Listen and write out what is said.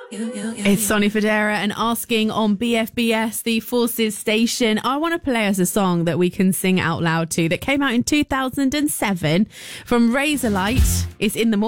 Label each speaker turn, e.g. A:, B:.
A: It's Sonny Fodera and Asking on BFBS, the Forces station. I want to play us a song that we can sing out loud to that came out in 2007 from Razorlight. It's In the Morning.